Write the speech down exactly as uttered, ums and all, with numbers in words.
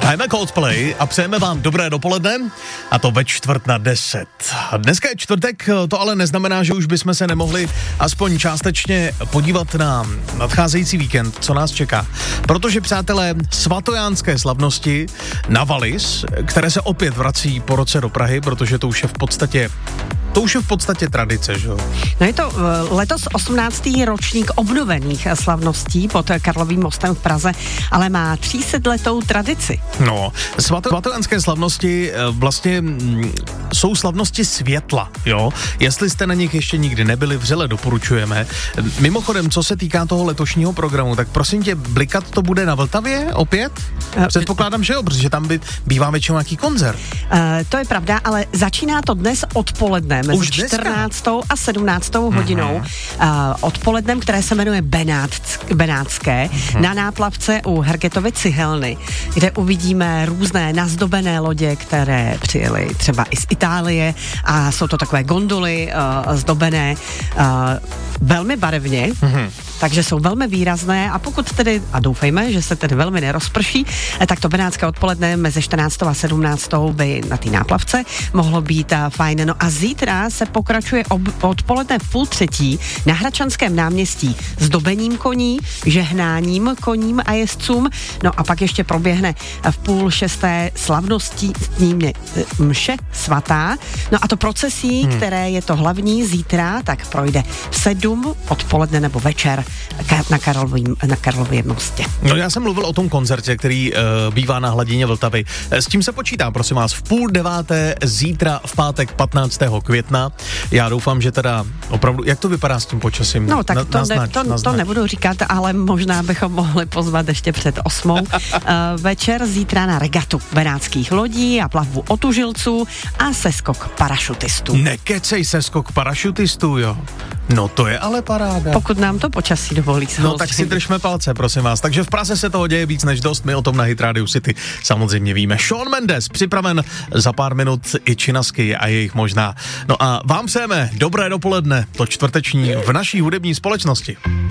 Hrajeme Coldplay a přejeme vám dobré dopoledne, a to ve čtvrt na deset. Dneska je čtvrtek, to ale neznamená, že už bychom se nemohli aspoň částečně podívat na nadcházející víkend, co nás čeká. Protože, přátelé, svatojánské slavnosti na Wallis, které se opět vrací po roce do Prahy, protože to už je v podstatě To už je v podstatě tradice, že jo? No je to letos osmnáctý ročník obnovených slavností pod Karlovým mostem v Praze, ale má třísetletou tradici. No, svato, svatojánské slavnosti vlastně m, jsou slavnosti světla, jo? Jestli jste na nich ještě nikdy nebyli, vřele doporučujeme. Mimochodem, co se týká toho letošního programu, tak prosím tě, blikat to bude na Vltavě opět? Předpokládám, že jo, protože tam by, bývá většinou nějaký koncert. Uh, to je pravda, ale začíná to dnes odpoledne. Mezi čtrnáctou a sedmnáctou hodinou uh, odpolednem, které se jmenuje Benátsk, Benátské, uh-huh. na náplavce u Hergetovy cihelny, kde uvidíme různé nazdobené lodě, které přijeli třeba i z Itálie a jsou to takové gondoly uh, zdobené uh, velmi barevně, uh-huh. takže jsou velmi výrazné a pokud tedy, a doufejme, že se tedy velmi nerozprší, tak to benátské odpoledne mezi čtrnáctou a sedmnáctou by na té náplavce mohlo být uh, fajn. No a zítra se pokračuje ob, odpoledne v půl třetí na Hradčanském náměstí s dobením koní, žehnáním koním a jezdcům, no a pak ještě proběhne v půl šesté slavností mše svatá, no a to procesí, hmm. které je to hlavní zítra, tak projde v sedm odpoledne nebo večer na Karlovým, na Karlově mostě. No já jsem mluvil o tom koncertě, který uh, bývá na hladině Vltavy. S tím se počítá, prosím vás, v půl deváté zítra v pátek patnáctého května. Já doufám, že teda opravdu, jak to vypadá s tím počasím? No tak na, to, naznač, ne, to, to nebudu říkat, ale možná bychom mohli pozvat ještě před osmou. uh, večer zítra na regatu benátských lodí a plavbu otužilců a seskok parašutistů. Nekecej, seskok parašutistů, jo. No to je ale paráda. Pokud nám to počasí dovolí. No tak si držme palce, prosím vás. Takže v Praze se toho děje víc než dost, my o tom na Hit Radio City samozřejmě víme. Shawn Mendes připraven za pár minut i Činasky a jejich možná. No a vám přejeme dobré dopoledne, to čtvrteční v naší hudební společnosti.